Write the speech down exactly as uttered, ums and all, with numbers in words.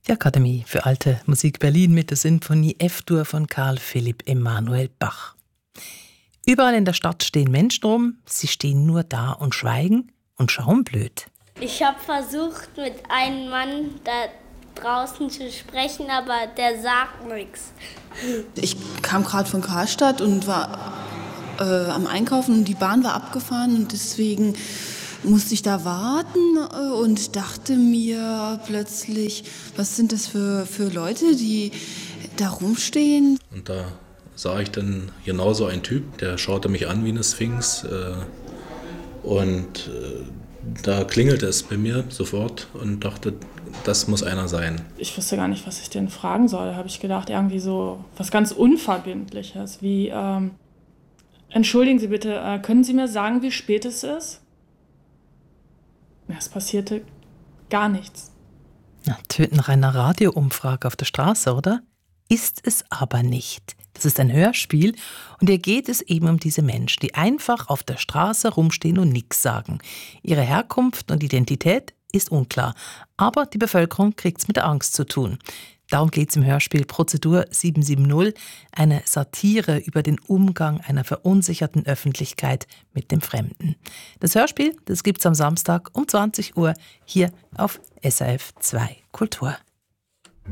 Die Akademie für Alte Musik Berlin mit der Sinfonie F-Dur von Karl Philipp Emanuel Bach. Überall in der Stadt stehen Menschen rum, sie stehen nur da und schweigen und schauen blöd. Ich habe versucht, mit einem Mann da draußen zu sprechen, aber der sagt nichts. Ich kam gerade von Karlstadt und war äh, am Einkaufen und die Bahn war abgefahren und deswegen musste ich da warten und dachte mir plötzlich, was sind das für, für Leute, die da rumstehen? Und da sah ich dann genauso einen Typ, der schaute mich an wie eine Sphinx. Äh, und äh, da klingelte es bei mir sofort und dachte, das muss einer sein. Ich wusste gar nicht, was ich den fragen soll. Da habe ich gedacht, irgendwie so was ganz Unverbindliches, wie, ähm, entschuldigen Sie bitte, äh, können Sie mir sagen, wie spät es ist? Es passierte gar nichts. Na, tönt nach einer Radioumfrage auf der Straße, oder? Ist es aber nicht. Das ist ein Hörspiel und hier geht es eben um diese Menschen, die einfach auf der Straße rumstehen und nichts sagen. Ihre Herkunft und Identität ist unklar, aber die Bevölkerung kriegt es mit der Angst zu tun. Darum geht es im Hörspiel Prozedur sieben sieben null, eine Satire über den Umgang einer verunsicherten Öffentlichkeit mit dem Fremden. Das Hörspiel, das gibt's am Samstag um zwanzig Uhr hier auf S R F zwei Kultur.